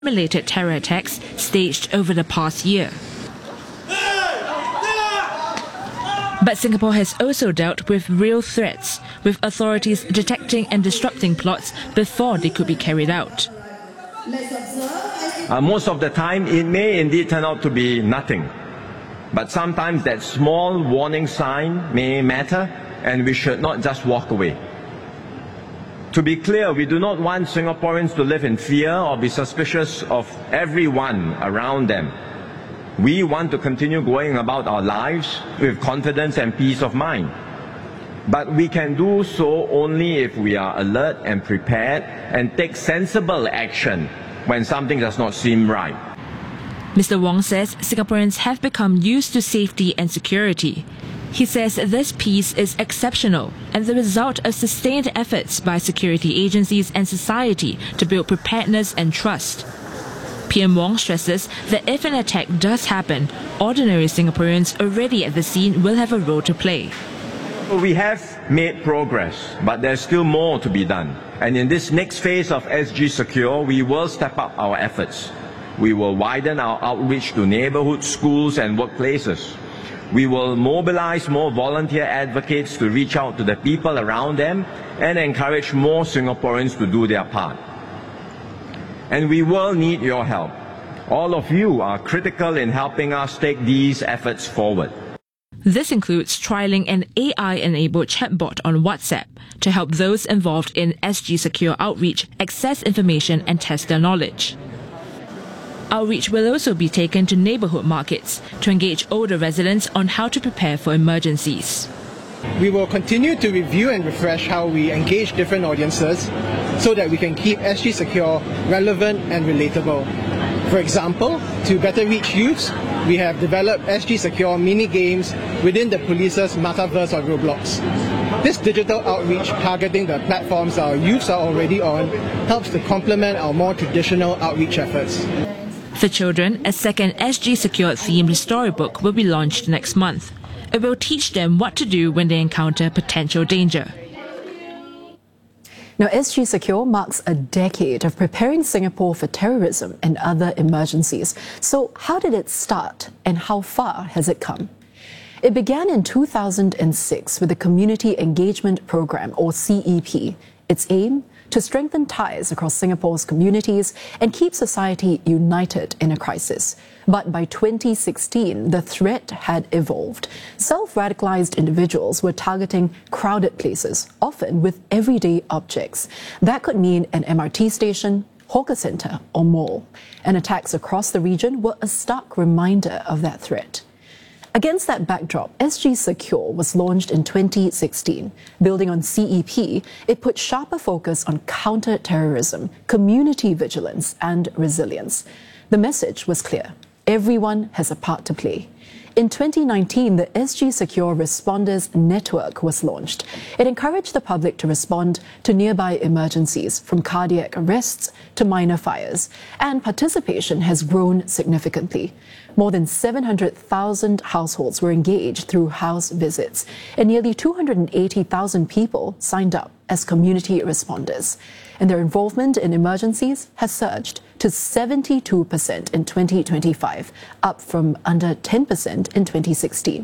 Related terror attacks staged over the past year. But Singapore has also dealt with real threats, with authorities detecting and disrupting plots before they could be carried out. Most of the time, it may indeed turn out to be nothing. But sometimes that small warning sign may matter, and we should not just walk away. To be clear, we do not want Singaporeans to live in fear or be suspicious of everyone around them. We want to continue going about our lives with confidence and peace of mind. But we can do so only if we are alert and prepared and take sensible action when something does not seem right. Mr. Wong says Singaporeans have become used to safety and security. He says this peace is exceptional and the result of sustained efforts by security agencies and society to build preparedness and trust. PM Wong stresses that if an attack does happen, ordinary Singaporeans already at the scene will have a role to play. We have made progress, but there's still more to be done. And in this next phase of SG Secure, we will step up our efforts. We will widen our outreach to neighborhoods, schools and workplaces. We will mobilize more volunteer advocates to reach out to the people around them and encourage more Singaporeans to do their part. And we will need your help. All of you are critical in helping us take these efforts forward. This includes trialling an AI-enabled chatbot on WhatsApp to help those involved in SG Secure outreach access information and test their knowledge. Outreach will also be taken to neighbourhood markets to engage older residents on how to prepare for emergencies. We will continue to review and refresh how we engage different audiences so that we can keep SG Secure relevant and relatable. For example, to better reach youths, we have developed SG Secure mini games within the police's metaverse or Roblox. This digital outreach targeting the platforms our youths are already on helps to complement our more traditional outreach efforts. For children, a second SG Secure themed storybook will be launched next month. It will teach them what to do when they encounter potential danger. Now, SG Secure marks a decade of preparing Singapore for terrorism and other emergencies. So how did it start and how far has it come? It began in 2006 with the Community Engagement Programme, or CEP. Its aim? To strengthen ties across Singapore's communities and keep society united in a crisis. But by 2016, the threat had evolved. Self-radicalized individuals were targeting crowded places, often with everyday objects. That could mean an MRT station, hawker centre or mall. And attacks across the region were a stark reminder of that threat. Against that backdrop, SG Secure was launched in 2016. Building on CEP, it put sharper focus on counter-terrorism, community vigilance and resilience. The message was clear. Everyone has a part to play. In 2019, the SG Secure Responders Network was launched. It encouraged the public to respond to nearby emergencies, from cardiac arrests to minor fires, and participation has grown significantly. More than 700,000 households were engaged through house visits, and nearly 280,000 people signed up as community responders. And their involvement in emergencies has surged to 72% in 2025, up from under 10% in 2016.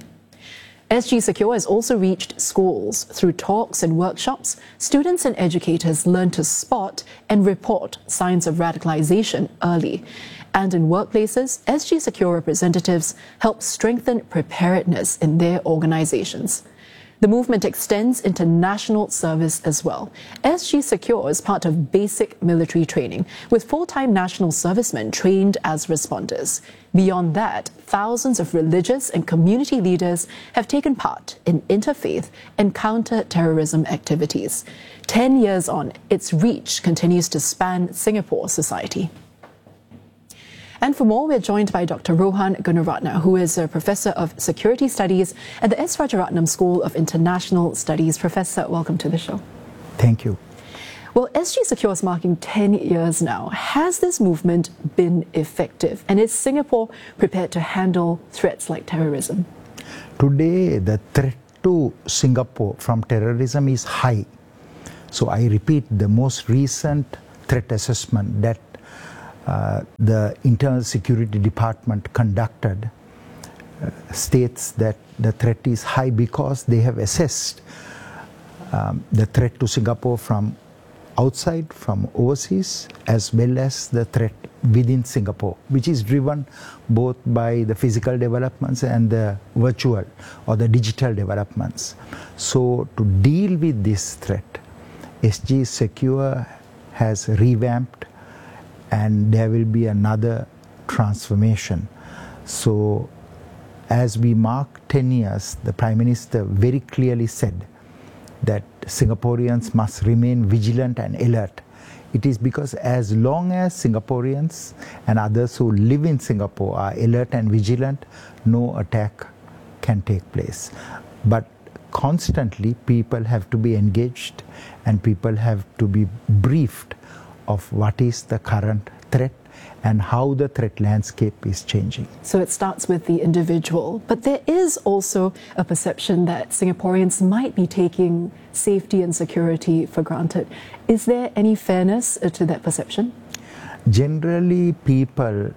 SG Secure has also reached schools. Through talks and workshops, students and educators learn to spot and report signs of radicalization early. And in workplaces, SG Secure representatives help strengthen preparedness in their organizations. The movement extends into national service as well. SG Secure is part of basic military training, with full-time national servicemen trained as responders. Beyond that, thousands of religious and community leaders have taken part in interfaith and counter-terrorism activities. 10 years on, its reach continues to span Singapore society. And for more, we're joined by Dr. Rohan Gunaratna, who is a Professor of Security Studies at the S. Rajaratnam School of International Studies. Professor, welcome to the show. Thank you. Well, SG Secure is marking 10 years now. Has this movement been effective? And is Singapore prepared to handle threats like terrorism? Today, the threat to Singapore from terrorism is high. So I repeat, the most recent threat assessment that the Internal Security Department conducted states that the threat is high because they have assessed the threat to Singapore from outside, from overseas, as well as the threat within Singapore, which is driven both by the physical developments and the virtual or the digital developments. So to deal with this threat, SG Secure has revamped, and there will be another transformation. So as we mark 10 years, the Prime Minister very clearly said that Singaporeans must remain vigilant and alert. It is because as long as Singaporeans and others who live in Singapore are alert and vigilant, no attack can take place. But constantly people have to be engaged and people have to be briefed of what is the current threat and how the threat landscape is changing. So it starts with the individual, but there is also a perception that Singaporeans might be taking safety and security for granted. Is there any fairness to that perception? Generally, people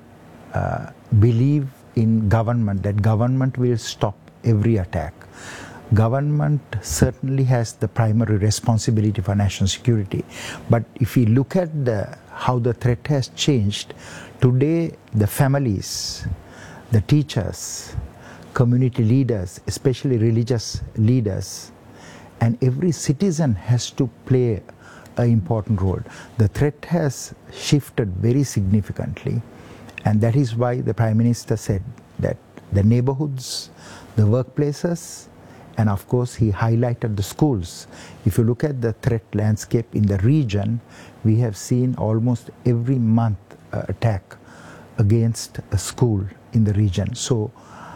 believe in government, that government will stop every attack. Government certainly has the primary responsibility for national security. But if we look at how the threat has changed, today the families, the teachers, community leaders, especially religious leaders, and every citizen has to play an important role. The threat has shifted very significantly, and that is why the Prime Minister said that the neighborhoods, the workplaces, and of course he highlighted the schools. If you look at the threat landscape in the region, we have seen almost every month attack against a school in the region. So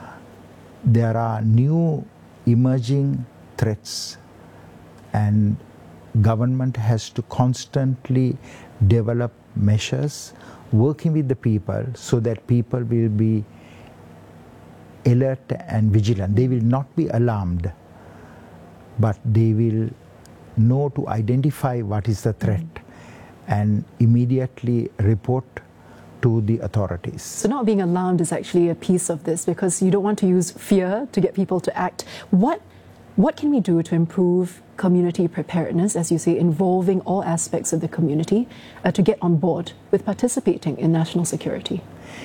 there are new emerging threats, and government has to constantly develop measures working with the people so that people will be alert and vigilant. They will not be alarmed, but they will know to identify what is the threat and immediately report to the authorities. So not being alarmed is actually a piece of this, because you don't want to use fear to get people to act. What can we do to improve community preparedness, as you say, involving all aspects of the community to get on board with participating in national security?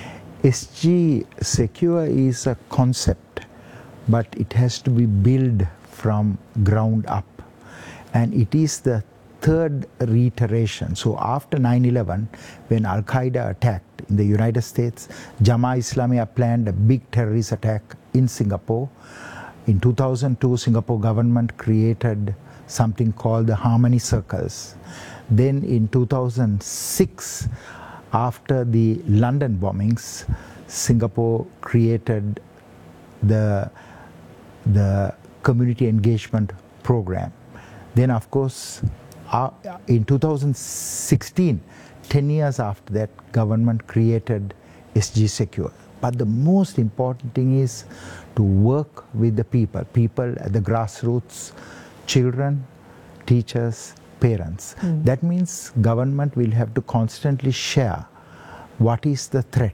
SG Secure is a concept, but it has to be built from ground up. And it is the third reiteration. So after 9/11, when Al-Qaeda attacked in the United States, Jamaah Islamiyah planned a big terrorist attack in Singapore. In 2002, Singapore government created something called the Harmony Circles. Then in 2006, after the London bombings, Singapore created the community engagement program. Then of course, in 2016, 10 years after that, government created SG Secure. But the most important thing is to work with the people at the grassroots, children, teachers, parents. That means government will have to constantly share what is the threat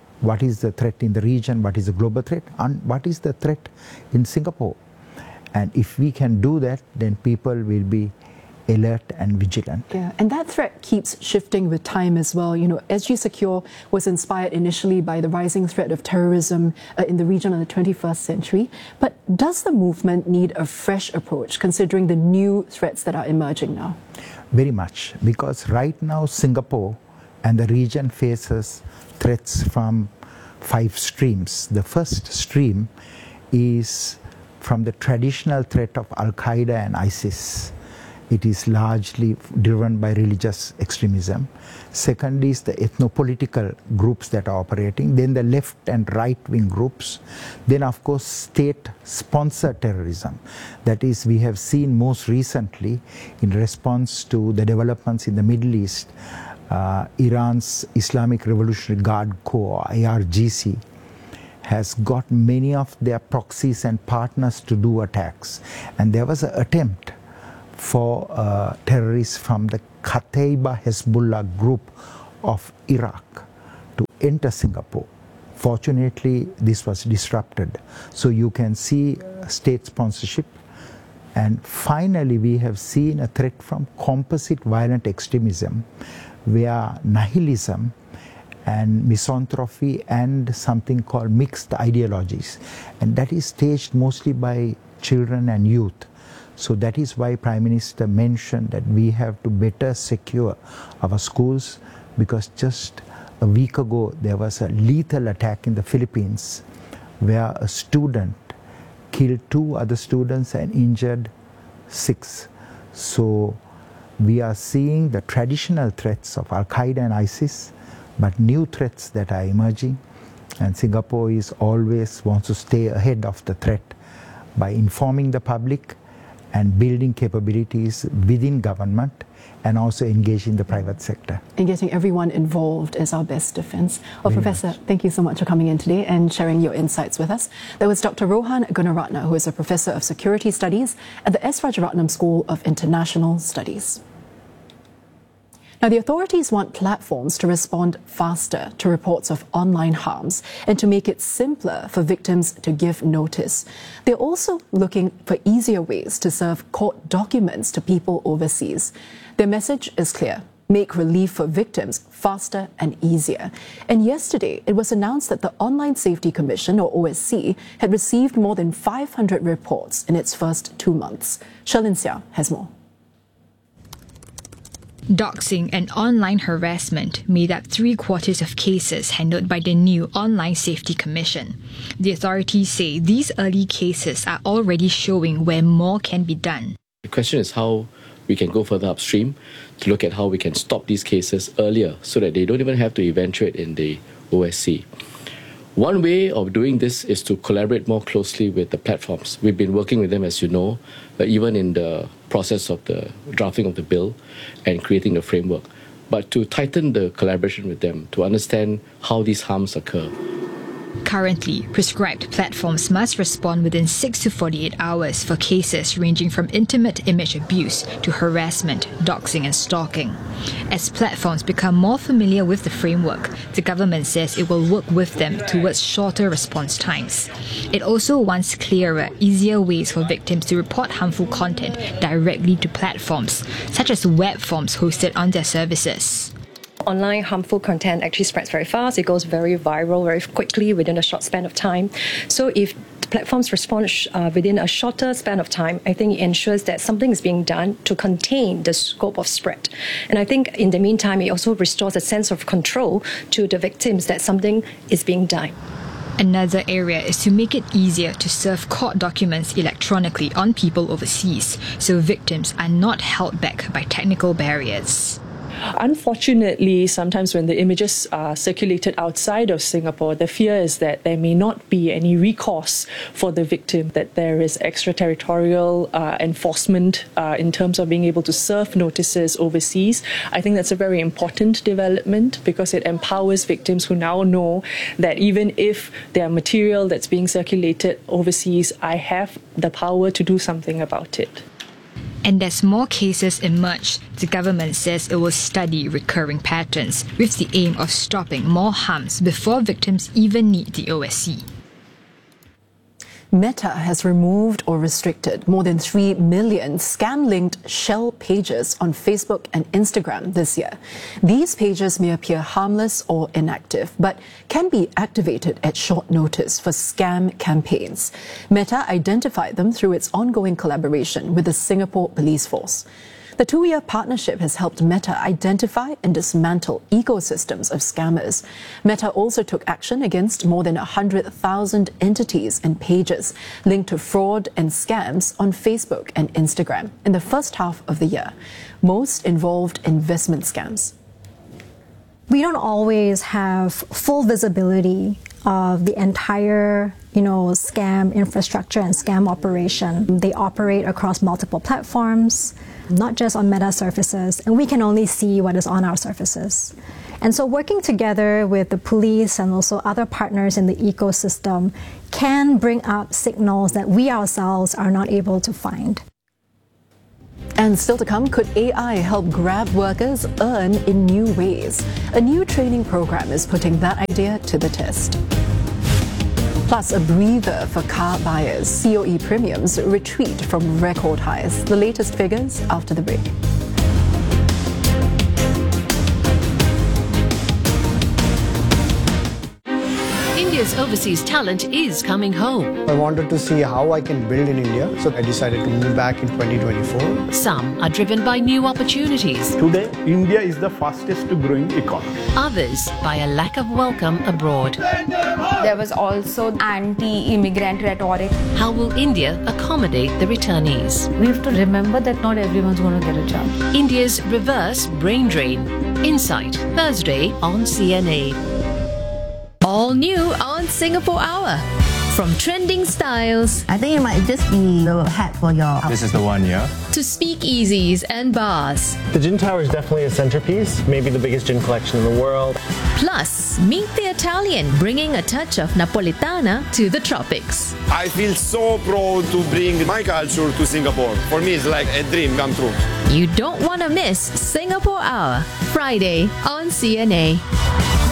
in the region, what is the global threat, and what is the threat in Singapore. And if we can do that, then people will be alert and vigilant. Yeah, and that threat keeps shifting with time as well. You know, SG Secure was inspired initially by the rising threat of terrorism in the region in the 21st century. But does the movement need a fresh approach, considering the new threats that are emerging now? Very much, because right now Singapore and the region faces threats from 5 streams. The first stream is from the traditional threat of Al-Qaeda and ISIS. It is largely driven by religious extremism. Second is the ethno-political groups that are operating. Then the left and right-wing groups. Then of course state-sponsored terrorism. That is, we have seen most recently in response to the developments in the Middle East, Iran's Islamic Revolutionary Guard Corps, IRGC, has got many of their proxies and partners to do attacks. And there was an attempt for terrorists from the Kataibah Hezbollah group of Iraq to enter Singapore. Fortunately, this was disrupted. So you can see state sponsorship. And finally, we have seen a threat from composite violent extremism, where nihilism and misanthropy and something called mixed ideologies. And that is staged mostly by children and youth. So that is why Prime Minister mentioned that we have to better secure our schools, because just a week ago there was a lethal attack in the Philippines where a student killed 2 other students and injured 6. So we are seeing the traditional threats of Al-Qaeda and ISIS, but new threats that are emerging, and Singapore is always wants to stay ahead of the threat by informing the public and building capabilities within government and also engaging the private sector. And getting everyone involved is our best defense. Well, Professor, thank you so much for coming in today and sharing your insights with us. That was Dr. Rohan Gunaratna, who is a Professor of Security Studies at the S. Rajaratnam School of International Studies. Now, the authorities want platforms to respond faster to reports of online harms and to make it simpler for victims to give notice. They're also looking for easier ways to serve court documents to people overseas. Their message is clear: make relief for victims faster and easier. And yesterday, it was announced that the Online Safety Commission, or OSC, had received more than 500 reports in its first 2 months. Sherlyn Sia has more. Doxing and online harassment made up 3/4 of cases handled by the new Online Safety Commission. The authorities say these early cases are already showing where more can be done. The question is how we can go further upstream to look at how we can stop these cases earlier so that they don't even have to eventuate in the OSC. One way of doing this is to collaborate more closely with the platforms. We've been working with them, as you know, even in the process of the drafting of the bill and creating the framework. But to tighten the collaboration with them, to understand how these harms occur. Currently, prescribed platforms must respond within 6 to 48 hours for cases ranging from intimate image abuse to harassment, doxing and stalking. As platforms become more familiar with the framework, the government says it will work with them towards shorter response times. It also wants clearer, easier ways for victims to report harmful content directly to platforms, such as web forms hosted on their services. Online harmful content actually spreads very fast. It goes very viral very quickly within a short span of time. So if the platforms respond within a shorter span of time, I think it ensures that something is being done to contain the scope of spread. And I think in the meantime, it also restores a sense of control to the victims that something is being done. Another area is to make it easier to serve court documents electronically on people overseas, so victims are not held back by technical barriers. Unfortunately, sometimes when the images are circulated outside of Singapore, the fear is that there may not be any recourse for the victim, that there is extraterritorial enforcement in terms of being able to serve notices overseas. I think that's a very important development because it empowers victims who now know that even if there are material that's being circulated overseas, I have the power to do something about it. And as more cases emerge, the government says it will study recurring patterns with the aim of stopping more harms before victims even need the OSC. Meta has removed or restricted more than 3 million scam-linked shell pages on Facebook and Instagram this year. These pages may appear harmless or inactive, but can be activated at short notice for scam campaigns. Meta identified them through its ongoing collaboration with the Singapore Police Force. The 2-year partnership has helped Meta identify and dismantle ecosystems of scammers. Meta also took action against more than 100,000 entities and pages linked to fraud and scams on Facebook and Instagram in the first half of the year. Most involved investment scams. We don't always have full visibility of the entire scam infrastructure and scam operation. They operate across multiple platforms, not just on Meta surfaces, and we can only see what is on our surfaces. And so working together with the police and also other partners in the ecosystem can bring up signals that we ourselves are not able to find. And still to come, could AI help grab workers earn in new ways? A new training program is putting that idea to the test. Plus, a breather for car buyers. COE premiums retreat from record highs. The latest figures after the break. India's overseas talent is coming home. I wanted to see how I can build in India, so I decided to move back in 2024. Some are driven by new opportunities. Today, India is the fastest growing economy. Others by a lack of welcome abroad. There was also anti-immigrant rhetoric. How will India accommodate the returnees? We have to remember that not everyone's going to get a job. India's reverse brain drain. Insight, Thursday on CNA. All new on Singapore Hour. From trending styles, I think it might just be the hat for your... This is the one, yeah? To speakeasies and bars. The gin tower is definitely a centerpiece, maybe the biggest gin collection in the world. Plus, meet the Italian, bringing a touch of Napolitana to the tropics. I feel so proud to bring my culture to Singapore. For me, it's like a dream come true. You don't want to miss Singapore Hour, Friday on CNA.